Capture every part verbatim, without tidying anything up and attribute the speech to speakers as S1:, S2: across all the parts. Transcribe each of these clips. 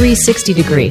S1: three sixty degree.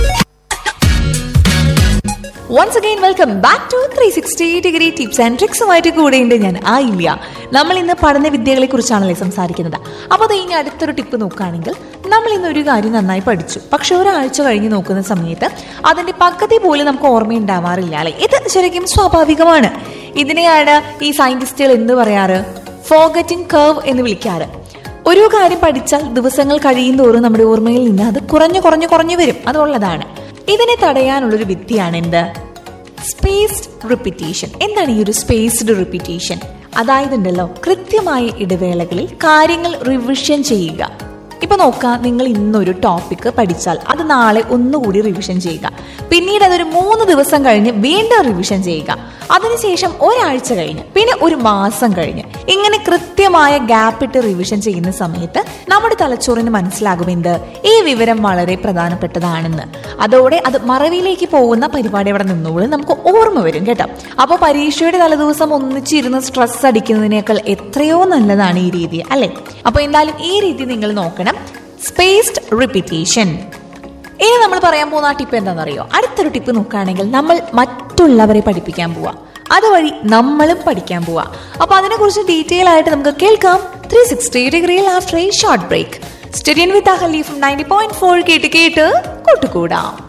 S2: Once again, welcome back to three sixty degree tips and tricks ആയിട്ട് കൂടെയുണ്ട് ഞാൻ ആയില്ല. നമ്മൾ ഇന്ന് പഠന വിദ്യകളെ കുറിച്ചാണല്ലേ സംസാരിക്കുന്നത്. അപ്പോൾ അത് ഇനി അടുത്തൊരു ടിപ്പ് നോക്കുകയാണെങ്കിൽ, നമ്മൾ ഇന്ന് ഒരു കാര്യം നന്നായി പഠിച്ചു, പക്ഷെ ഒരാഴ്ച കഴിഞ്ഞ് നോക്കുന്ന സമയത്ത് അതിന്റെ പകുതി പോലും നമുക്ക് ഓർമ്മയുണ്ടാവാറില്ല അല്ലെ. ഇത് ശരിക്കും സ്വാഭാവികമാണ്. ഇതിനെയാണ് ഈ സയന്റിസ്റ്റുകൾ എന്ത് പറയാറ്, ഫോർഗറ്റിംഗ് കർവ് എന്ന് വിളിക്കാറ്. ഒരു കാര്യം പഠിച്ചാൽ ദിവസങ്ങൾ കഴിയും തോറും നമ്മുടെ ഓർമ്മയിൽ നിന്ന് അത് കുറഞ്ഞു കുറഞ്ഞു കുറഞ്ഞു വരും. അതുള്ളതാണ്. ഇതിനെ തടയാനുള്ളൊരു വിദ്യയാണ് എന്ത്, സ്പേസ്ഡ് റിപ്പീറ്റേഷൻ. എന്താണ് ഈ ഒരു സ്പേസ്ഡ് റിപ്പീറ്റേഷൻ? അതായത് ഉണ്ടല്ലോ, കൃത്യമായ ഇടവേളകളിൽ കാര്യങ്ങൾ റിവിഷൻ ചെയ്യുക. ഇപ്പൊ നോക്കാം, നിങ്ങൾ ഇന്നൊരു ടോപ്പിക് പഠിച്ചാൽ അത് നാളെ ഒന്നുകൂടി റിവിഷൻ ചെയ്യുക, പിന്നീട് അതൊരു മൂന്ന് ദിവസം കഴിഞ്ഞ് വീണ്ടും റിവിഷൻ ചെയ്യുക, അതിനുശേഷം ഒരാഴ്ച കഴിഞ്ഞ്, പിന്നെ ഒരു മാസം കഴിഞ്ഞ്, ഇങ്ങനെ കൃത്യമായ ഗ്യാപ്പ് ഇട്ട് റിവിഷൻ ചെയ്യുന്ന സമയത്ത് നമ്മുടെ തലച്ചോറിന് മനസ്സിലാകും എന്ത്, ഈ വിവരം വളരെ പ്രധാനപ്പെട്ടതാണെന്ന്. അതോടെ അത് മറവിയിലേക്ക് പോകുന്ന പരിപാടി അവിടെ നിന്നോളും, നമുക്ക് ഓർമ്മ വരും കേട്ടോ. അപ്പൊ പരീക്ഷയുടെ തലേദിവസം ഒന്നിച്ചിരുന്ന് സ്ട്രെസ് അടിക്കുന്നതിനേക്കാൾ എത്രയോ നല്ലതാണ് ഈ രീതി അല്ലെ. അപ്പൊ എന്തായാലും ഈ രീതി നിങ്ങൾ നോക്കണം, സ്പേസ്ഡ് റിപ്പീറ്റേഷൻ. ഇനി നമ്മൾ പറയാൻ പോകുന്ന ആ ടിപ്പ് എന്താണെന്നറിയോ? അടുത്തൊരു ടിപ്പ് നോക്കുകയാണെങ്കിൽ, നമ്മൾ മറ്റുള്ളവരെ പഠിപ്പിക്കാൻ പോവാ, അതുവഴി നമ്മളും പഠിക്കാൻ പോവാ. അപ്പൊ അതിനെ കുറിച്ച് ഡീറ്റെയിൽ ആയിട്ട് നമുക്ക് കേൾക്കാം ത്രീ സിക്സ്റ്റി ഡിഗ്രിയിൽ after A short break. സ്റ്റഡിയൻ with അഹലി from ninety point four കേട്ട് കേട്ട് കൂട്ടുകൂടാം.